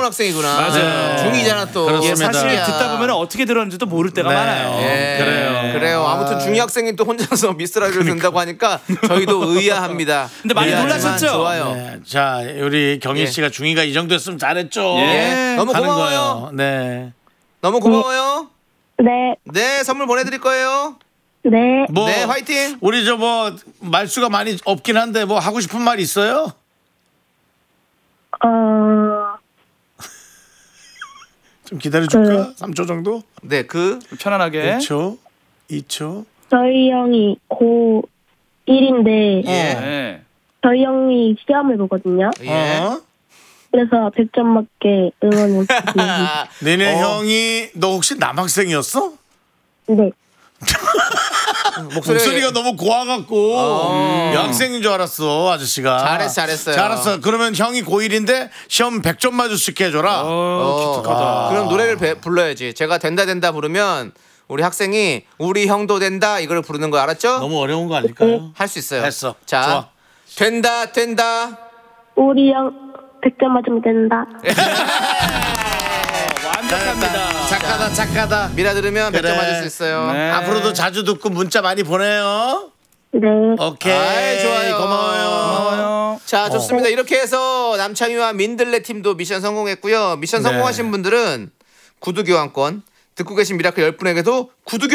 학생이구나. 맞아요. 중2잖아 또. 그렇습니다. 사실 듣다 보면 어떻게 들었는지도 모를 때가 많아요. 그래요. 아무튼 중2 학생이 또 혼자서 미스 라디오를 듣는다고 하니까 저희도 의아합니다. 근데 많이 의아하지만 놀라셨죠? 좋아요. 네. 자, 우리 경희 씨가 중2가 이 정도 했으면 잘했죠. 너무 하는 고마워요. 거예요. 네. 너무 고마워요. 네, 네, 선물 보내드릴 거예요. 네. 뭐 네, 화이팅. 우리 저 뭐 말수가 많이 없긴 한데 뭐 하고 싶은 말 있어요? 좀 기다려 줄까? 3초 정도? 네, 편안하게. 1초, 2초. 저희 형이 고1인데 예. 네. 저희 형이 시험을 보거든요. 예. 그래서 100점 맞게 응원해주세요. 너네 형이 너 혹시 남학생이었어? 네. 목소리가 너무 고와갖고 여학생인 줄 알았어 아저씨가. 잘했어요. 잘했어. 그러면 형이 고1인데 시험 100점 맞을 수 있게 해줘라. 그럼 노래를 불러야지. 제가 된다 부르면 우리 학생이 우리 형도 된다 이걸 부르는 거 알았죠? 너무 어려운 거 아닐까요? 할 수 있어요. 했어. 자, 좋아. 된다. 우리 형 100점 맞으면 된다. 완벽합니다. 착하다. 미라 들으면 그래. 100점 맞을 수 있어요. 네. 앞으로도 자주 듣고 문자 많이 보내요. 네. 오케이. 아이, 좋아요. 고마워요. 자, 좋습니다. 이렇게 해서 남창희와 민들레 팀도 미션 성공했고요. 미션 네. 성공하신 분들은 구두 교환권, 듣고 계신 미라클 10분에게도 구두